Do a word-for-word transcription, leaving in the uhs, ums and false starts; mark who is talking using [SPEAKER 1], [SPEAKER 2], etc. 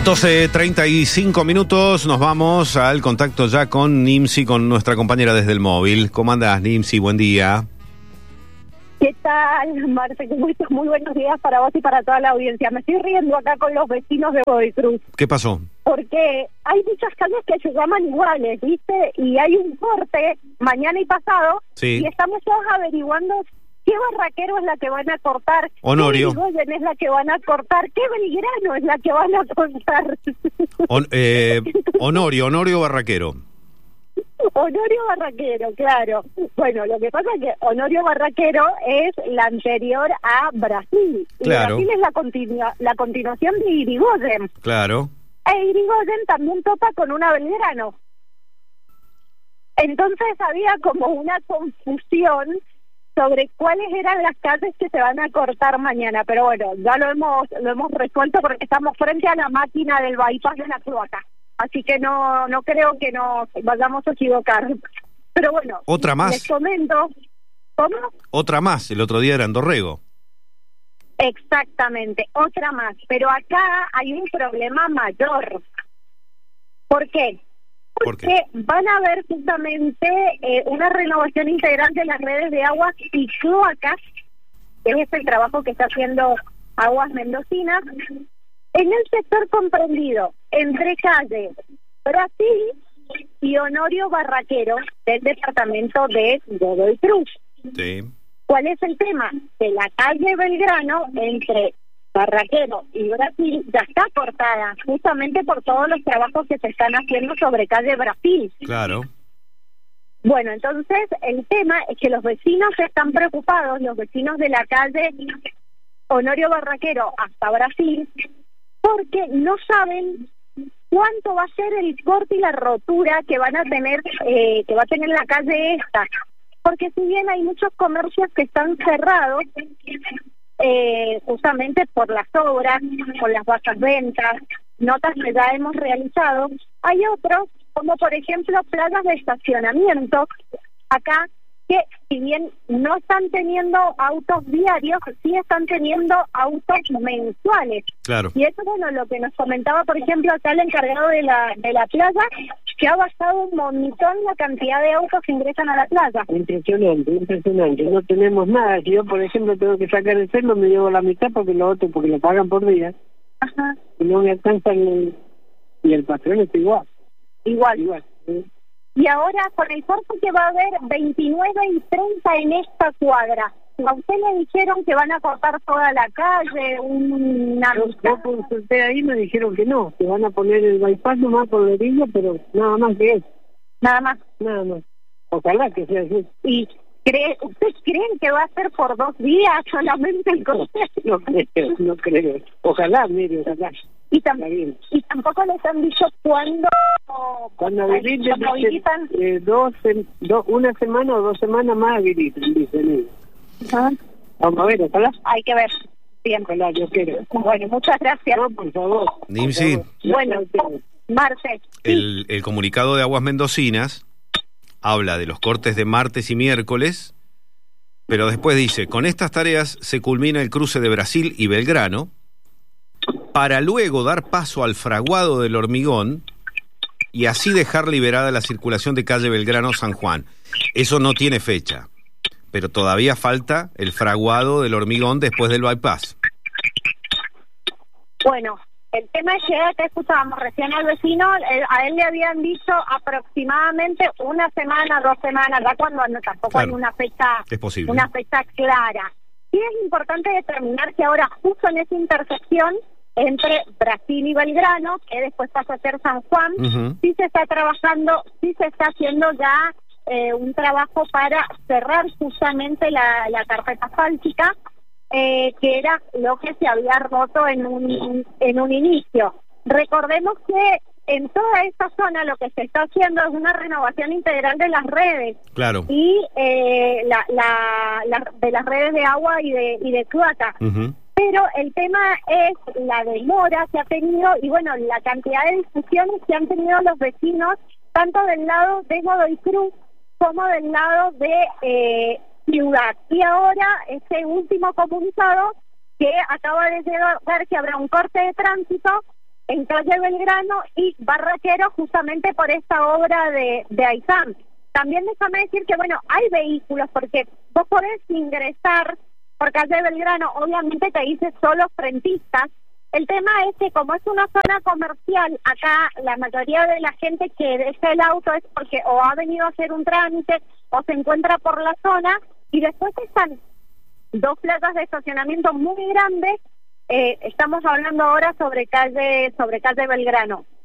[SPEAKER 1] doce treinta y cinco minutos, nos vamos al contacto ya con Nimsi, con nuestra compañera desde el móvil. ¿Cómo andás, Nimsi? Buen día.
[SPEAKER 2] ¿Qué tal, Marce? ¿Cómo estás? Muy buenos días para vos y para toda la audiencia. Me estoy riendo acá con los vecinos de Godoy Cruz.
[SPEAKER 1] ¿Qué pasó?
[SPEAKER 2] Porque hay muchas calles que se llaman iguales, ¿viste? Y hay un corte mañana y pasado,
[SPEAKER 1] sí.
[SPEAKER 2] Y estamos todos averiguando qué Barraquero es la que van a cortar,
[SPEAKER 1] Honorio.
[SPEAKER 2] qué Irigoyen es la que van a cortar, qué Belgrano es la que van a cortar.
[SPEAKER 1] On, eh, Honorio, Honorio Barraquero.
[SPEAKER 2] Honorio Barraquero, claro. Bueno, lo que pasa es que Honorio Barraquero es la anterior a Brasil.
[SPEAKER 1] Claro.
[SPEAKER 2] Y Brasil es la, continua, la continuación de Irigoyen.
[SPEAKER 1] Claro.
[SPEAKER 2] E Irigoyen también topa con una Belgrano. Entonces había como una confusión sobre cuáles eran las calles que se van a cortar mañana. Pero bueno, ya lo hemos, lo hemos resuelto porque estamos frente a la máquina del bypass de la cloaca. Así que no no creo que nos vayamos a equivocar. Pero bueno,
[SPEAKER 1] otra más.
[SPEAKER 2] Les comento. ¿Cómo?
[SPEAKER 1] Otra más, el otro día era en Dorrego.
[SPEAKER 2] Exactamente, otra más. Pero acá hay un problema mayor. ¿Por qué? Porque
[SPEAKER 1] ¿Por qué?
[SPEAKER 2] van a haber justamente eh, una renovación integral de las redes de aguas y cloacas, que es el trabajo que está haciendo Aguas Mendocinas, en el sector comprendido entre calle Brasil y Honorio Barraquero del departamento de Godoy Cruz.
[SPEAKER 1] Sí.
[SPEAKER 2] ¿Cuál es el tema? Que la calle Belgrano entre Barraquero y Brasil ya está cortada, justamente por todos los trabajos que se están haciendo sobre calle Brasil.
[SPEAKER 1] Claro.
[SPEAKER 2] Bueno, entonces el tema es que los vecinos están preocupados, los vecinos de la calle Honorio Barraquero hasta Brasil, porque no saben cuánto va a ser el corte y la rotura que van a tener, eh, que va a tener la calle esta. Porque si bien hay muchos comercios que están cerrados, eh, justamente por las obras, por las bajas ventas, notas que ya hemos realizado, hay otros, como por ejemplo playas de estacionamiento, acá, que si bien no están teniendo autos diarios, sí están teniendo autos mensuales.
[SPEAKER 1] Claro.
[SPEAKER 2] Y eso, bueno, lo que nos comentaba, por ejemplo, acá el encargado de la de la playa, que ha bajado un montón la cantidad de autos que ingresan a la playa.
[SPEAKER 3] Impresionante, impresionante. No tenemos nada. Si yo, por ejemplo, tengo que sacar el celo, me llevo la mitad porque lo otro, porque lo pagan por día.
[SPEAKER 2] Ajá.
[SPEAKER 3] Y no me alcanza el... Y el patrón está igual.
[SPEAKER 2] Igual.
[SPEAKER 3] Igual. ¿Sí?
[SPEAKER 2] Y ahora, con el corte que va a haber veintinueve y treinta en esta cuadra, a usted le dijeron que van a cortar toda la calle, una...
[SPEAKER 3] Yo, yo consulté ahí, me dijeron que no, que van a poner el bypass nomás por la orilla, pero nada más que eso.
[SPEAKER 2] Nada más.
[SPEAKER 3] Nada más. Ojalá que sea así.
[SPEAKER 2] ¿Y cree, ustedes creen que va a ser por dos días solamente el corte?
[SPEAKER 3] No creo, no creo. Ojalá, mire, ojalá.
[SPEAKER 2] Y, tam y tampoco les han dicho cuándo...
[SPEAKER 3] Cuando habiliten,
[SPEAKER 2] cuando habilitan...
[SPEAKER 3] eh, dos, do, una semana o dos semanas más habilitan, dicen ellos.
[SPEAKER 2] ¿Ah?
[SPEAKER 3] Vamos a ver, ojalá.
[SPEAKER 2] Hay que ver. Bien.
[SPEAKER 3] Ojalá, yo quiero.
[SPEAKER 2] Bueno, muchas gracias.
[SPEAKER 3] No, por favor.
[SPEAKER 1] Nimsi.
[SPEAKER 2] Bueno, Marce.
[SPEAKER 1] El, el comunicado de Aguas Mendocinas habla de los cortes de martes y miércoles, pero después dice, con estas tareas se culmina el cruce de Brasil y Belgrano, para luego dar paso al fraguado del Hormigón y así dejar liberada la circulación de calle Belgrano-San Juan. Eso no tiene fecha, pero todavía falta el fraguado del Hormigón después del bypass.
[SPEAKER 2] Bueno, el tema es que escuchábamos recién al vecino, eh, a él le habían dicho aproximadamente una semana, dos semanas, ya cuando no, tampoco
[SPEAKER 1] Claro,
[SPEAKER 2] hay una fecha,
[SPEAKER 1] es posible.
[SPEAKER 2] una fecha clara. Sí es importante determinar que ahora justo en esa intersección entre Brasil y Belgrano, que después pasa a ser San Juan,
[SPEAKER 1] Uh-huh.
[SPEAKER 2] sí se está trabajando, sí se está haciendo ya eh, un trabajo para cerrar justamente la, la carpeta asfáltica, eh, que era lo que se había roto en un, en un inicio. Recordemos que en toda esta zona lo que se está haciendo es una renovación integral de las redes.
[SPEAKER 1] Claro.
[SPEAKER 2] Y eh, la, la, la, de las redes de agua y de, y de cloaca.
[SPEAKER 1] Uh-huh.
[SPEAKER 2] Pero el tema es la demora que ha tenido y, bueno, la cantidad de discusiones que han tenido los vecinos, tanto del lado de Godoy Cruz como del lado de eh, Ciudad. Y ahora, este último comunicado que acaba de llegar, que habrá un corte de tránsito en calle Belgrano y Barraquero, justamente por esta obra de, de Aysán. También déjame decir que, bueno, hay vehículos, porque vos podés ingresar por calle Belgrano, obviamente te dice solo frentistas. El tema es que como es una zona comercial, acá la mayoría de la gente que deja el auto es porque o ha venido a hacer un trámite o se encuentra por la zona, y después están dos plazas de estacionamiento muy grandes. Eh, estamos hablando ahora sobre calle, sobre calle Belgrano.